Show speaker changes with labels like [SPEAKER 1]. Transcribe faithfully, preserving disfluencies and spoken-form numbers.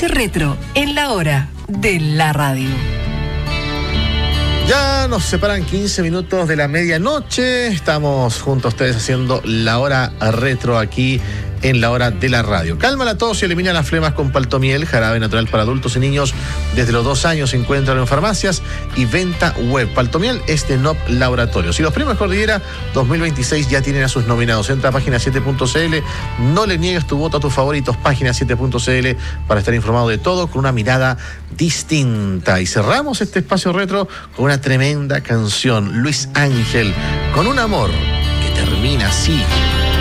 [SPEAKER 1] espacio retro en la hora de la radio.
[SPEAKER 2] Ya nos separan quince minutos de la medianoche. Estamos junto a ustedes haciendo la hora retro aquí en la hora de la radio. Calma la tos y elimina las flemas con Paltomiel, jarabe natural para adultos y niños. Desde los dos años se encuentran en farmacias y venta web. Paltomiel es de N O P Laboratorios. Y los premios Cordillera dos mil veintiséis ya tienen a sus nominados. Entra a página siete punto c l. No le niegues tu voto a tus favoritos. Página siete punto c l para estar informado de todo con una mirada distinta. Y cerramos este espacio retro con una tremenda canción. Luis Ángel, con un amor que termina así.